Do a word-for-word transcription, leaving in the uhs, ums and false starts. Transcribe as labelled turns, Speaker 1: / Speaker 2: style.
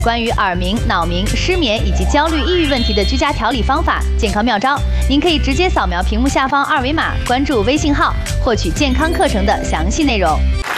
Speaker 1: 关于耳鸣、脑鸣、失眠以及焦虑、抑郁问题的居家调理方法、健康妙招，您可以直接扫描屏幕下方二维码，关注微信号，获取健康课程的详细内容。